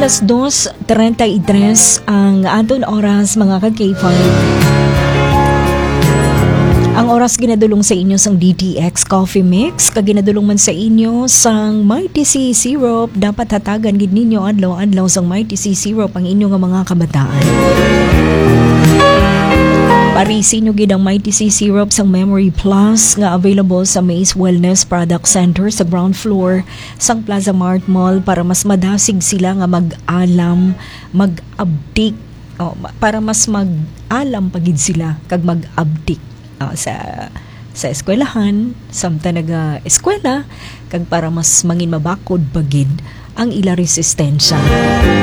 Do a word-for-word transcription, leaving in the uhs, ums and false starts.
alas dos treinta y tres ang aton oras mga ka-K five. Ang oras ginadulong sa inyo sang D T X Coffee Mix, kag ginadulong man sa inyo sang Mighty C Syrup. Dapat hatagan gid ninyo adlaw-adlaw sang Mighty C Syrup ang inyo nga mga kabataan. Parisin nyo gid ang Mighty C Syrup sang Memory Plus nga available sa Maze Wellness Product Center sa ground floor sang Plaza Mart Mall para mas madasig sila nga mag-alam, mag-update, oh, para mas mag-alam pagid sila kag mag-update oh, sa sa eskwelahan, samtang naga-eskwela kag para mas mangin mabakod pagid ang ila resistensya.